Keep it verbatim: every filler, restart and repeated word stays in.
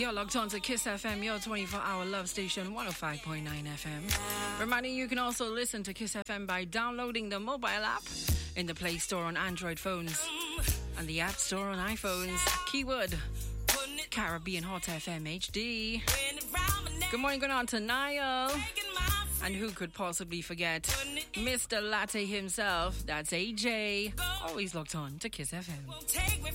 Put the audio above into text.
You're logged on to Kiss F M, your twenty-four hour love station, one oh five point nine F M. Reminding you can also listen to Kiss F M by downloading the mobile app in the Play Store on Android phones and the App Store on iPhones. Keyword Caribbean Hot F M H D. Good morning, going on to Niall. And who could possibly forget Mister Latte himself? That's A J. Always locked on to Kiss F M.